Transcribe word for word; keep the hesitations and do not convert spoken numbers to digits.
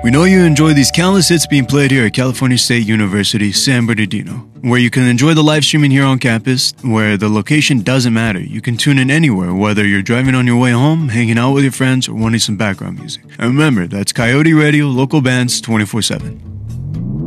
We know you enjoy these countless hits being played here at California State University, San Bernardino, where you can enjoy the live streaming here on campus, where the location doesn't matter. You can tune in anywhere, whether you're driving on your way home, hanging out with your friends, or wanting some background music. And remember, that's Coyote Radio, local bands, twenty-four seven.